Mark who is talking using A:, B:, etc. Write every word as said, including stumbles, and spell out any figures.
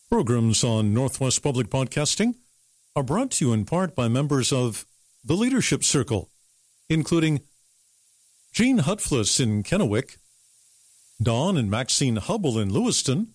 A: Programs on Northwest Public Broadcasting are brought to you in part by members of the Leadership Circle, including Gene Hutflis in Kennewick, Dawn and Maxine Hubble in Lewiston,